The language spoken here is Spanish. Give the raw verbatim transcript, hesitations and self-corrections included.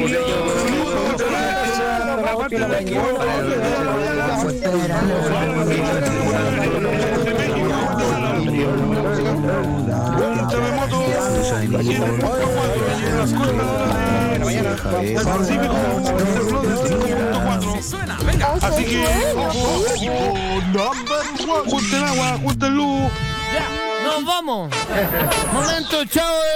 Un terremoto aquí en el punto cuatro, allí en las costas del Pacífico, tembló del cinco punto cuatro. Así que, ojo, ojo, number one. Junten agua, junten luz. Ya, nos vamos. Momento, chao.